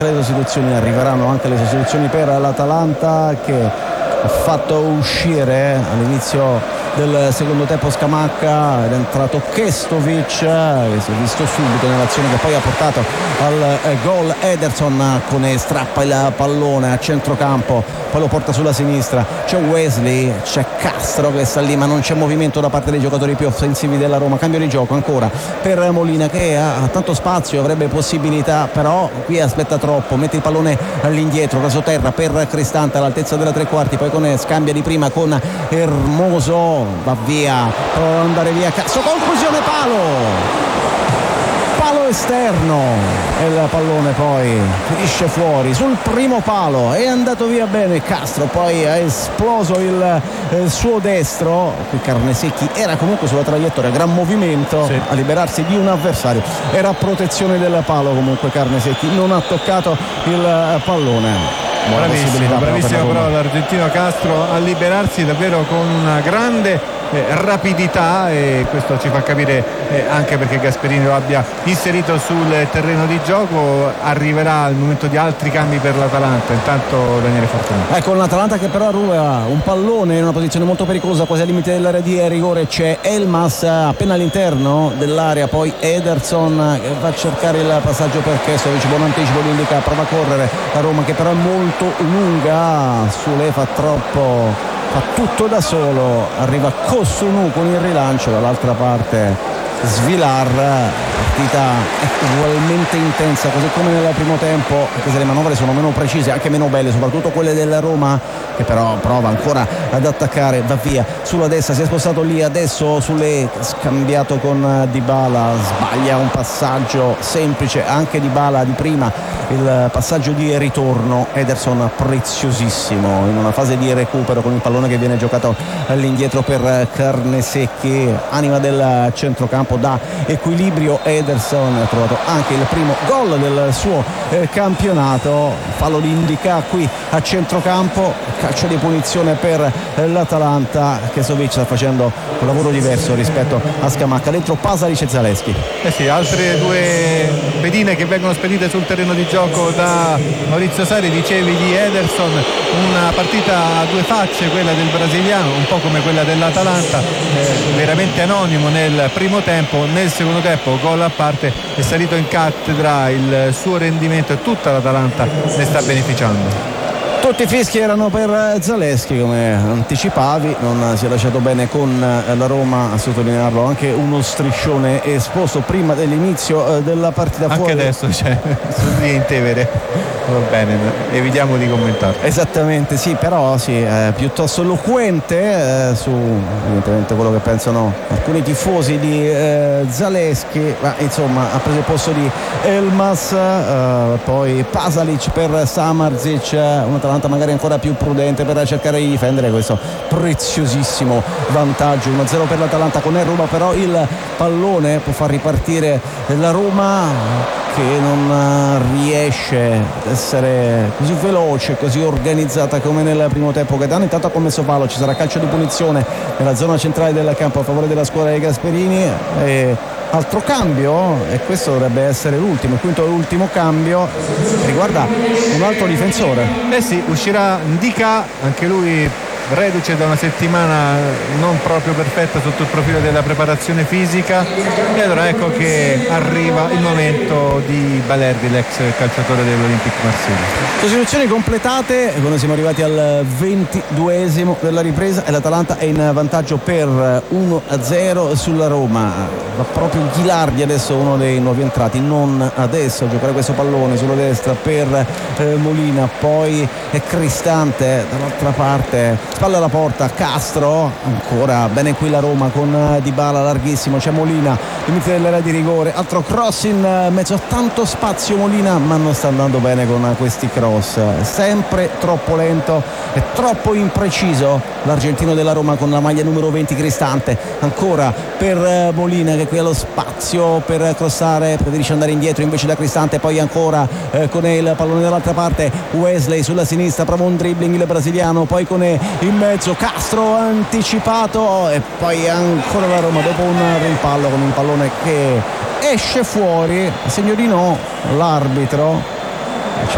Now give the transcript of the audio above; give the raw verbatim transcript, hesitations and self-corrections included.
Le sostituzioni arriveranno, anche le sostituzioni per l'Atalanta, che ha fatto uscire all'inizio del secondo tempo Scamacca ed è entrato Kestovic, che si è visto subito nell'azione che poi ha portato al eh, gol. Ederson con strappa il pallone a centrocampo, poi lo porta sulla sinistra, c'è Wesley, c'è Castro che sta lì, ma non c'è movimento da parte dei giocatori più offensivi della Roma. Cambio di gioco ancora per Molina, che ha tanto spazio, avrebbe possibilità, però qui aspetta troppo, mette il pallone all'indietro, rasoterra per Cristante all'altezza della tre quarti, poi con scambia di prima con Hermoso, va via, prova ad andare via Castro, conclusione palo palo esterno e il pallone poi finisce fuori sul primo palo. È andato via bene Castro, poi ha esploso il, il suo destro. Qui Carnesecchi era comunque sulla traiettoria, gran movimento, sì, a liberarsi di un avversario, era a protezione del palo. Comunque Carnesecchi non ha toccato il pallone. Bravissimo, bravissimo però l'argentino Castro a liberarsi davvero con una grande eh, rapidità, e questo ci fa capire eh, anche perché Gasperini lo abbia inserito sul terreno di gioco. Arriverà il momento di altri cambi per l'Atalanta. Intanto Daniele Fortunato. Ecco l'Atalanta che però ruba un pallone in una posizione molto pericolosa, quasi al limite dell'area di rigore. C'è Elmas appena all'interno dell'area, poi Ederson che va a cercare il passaggio per Kesovic, buon anticipo, lo indica, prova a correre la Roma che però è molto lunga. Sule fa troppo, fa tutto da solo, arriva Kosunu con il rilancio, dall'altra parte Svilar. Partita ugualmente intensa, così come nel primo tempo, anche se le manovre sono meno precise, anche meno belle, soprattutto quelle della Roma, che però prova ancora ad attaccare. Va via sulla destra, si è spostato lì adesso sulle, scambiato con Dybala, sbaglia un passaggio semplice anche Dybala di prima, il passaggio di ritorno. Ederson preziosissimo in una fase di recupero con il pallone che viene giocato all'indietro per Carnesecchi, anima del centrocampo, da equilibrio. Ederson ha trovato anche il primo gol del suo eh, campionato. Fallo li indica qui a centrocampo, calcio di punizione per eh, l'Atalanta. Kesovic sta facendo un lavoro diverso rispetto a Scamacca. Dentro Pasalic e Zaleschi. Eh sì, altre due pedine che vengono spedite sul terreno di gioco da Maurizio Sarri. Dicevi di Ederson, una partita a due facce quella del brasiliano, un po' come quella dell'Atalanta, eh, veramente anonimo nel primo tempo. Nel secondo tempo, gol a parte, è salito in cattedra il suo rendimento e tutta l'Atalanta ne sta beneficiando. Tutti i fischi erano per Zaleschi, come anticipavi, non si è lasciato bene con la Roma, a sottolinearlo anche uno striscione esposto prima dell'inizio della partita. Anche fuori. Adesso c'è lì in Tevere, va bene, evitiamo di commentare. Esattamente, sì, però sì, è piuttosto eloquente eh, su evidentemente quello che pensano alcuni tifosi di eh, Zaleschi, ma insomma ha preso il posto di Elmas, eh, poi Pasalic per Samardzic, un'altra magari ancora più prudente per cercare di difendere questo preziosissimo vantaggio. uno a zero per l'Atalanta con Erruba, però il pallone può far ripartire la Roma, che non riesce ad essere così veloce, così organizzata come nel primo tempo. Gaetano intanto ha commesso fallo, ci sarà calcio di punizione nella zona centrale del campo a favore della squadra di Gasperini. E altro cambio, e questo dovrebbe essere l'ultimo, il quinto e l'ultimo cambio, riguarda un altro difensore. Eh sì, uscirà Ndicà, anche lui reduce da una settimana non proprio perfetta sotto il profilo della preparazione fisica, e allora ecco che arriva il momento di Balerdi, l'ex calciatore dell'Olympique Marsiglia. Sostituzioni completate quando siamo arrivati al ventiduesimo della ripresa e l'Atalanta è in vantaggio per uno a zero sulla Roma. Va proprio Ghilardi adesso, uno dei nuovi entrati, non adesso a giocare questo pallone sulla destra per eh, Molina, poi è Cristante dall'altra parte, spalla alla porta, Castro ancora bene qui la Roma con Dybala larghissimo, c'è Molina limite dell'area di rigore, altro cross in mezzo a tanto spazio Molina, ma non sta andando bene con questi cross, sempre troppo lento e troppo impreciso l'argentino della Roma con la maglia numero venti Cristante, ancora per Molina che qui ha lo spazio per crossare, preferisce andare indietro invece da Cristante, poi ancora eh, con il pallone dall'altra parte Wesley sulla sinistra, prova un dribbling il brasiliano, poi con in mezzo Castro anticipato e poi ancora la Roma dopo un rimpallo con un pallone che esce fuori, segno di no l'arbitro.